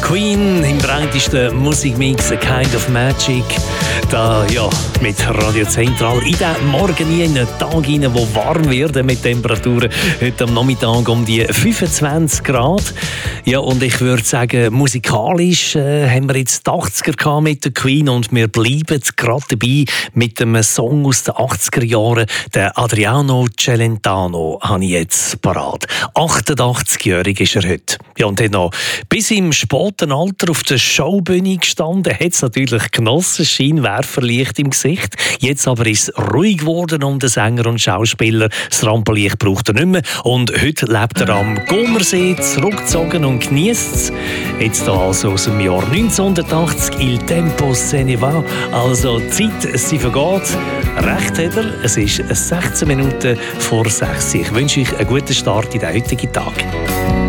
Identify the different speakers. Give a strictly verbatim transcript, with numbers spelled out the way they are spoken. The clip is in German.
Speaker 1: Queen im breitesten Musikmix, A Kind of Magic. Da, ja, mit Radio Zentral in den Morgen in einen Tag rein, wo warm wird mit Temperaturen. Heute am Nachmittag um die fünfundzwanzig Grad. Ja, und ich würde sagen, musikalisch äh, haben wir jetzt die achtziger gehabt mit der Queen und wir bleiben gerade dabei mit einem Song aus den achtziger Jahren. Der Adriano Celentano habe ich jetzt parat. achtundachtzig-jährig ist er heute. Ja, und hat noch bis im späten Alter auf der Showbühne gestanden, hat es natürlich genossen, Scheinwerferlicht im Gesicht. Jetzt aber ist es ruhig geworden um den Sänger und Schauspieler. Das Rampenlicht braucht er nicht mehr. Und heute lebt er am Gommersee, zurückgezogen und genießt es. Jetzt hier also aus dem Jahr neunzehnhundertachtzig, Il tempo se ne va, also die Zeit, sie vergeht. Recht hat er, es ist sechzehn Minuten vor sechs. Ich wünsche euch einen guten Start in den heutigen Tag.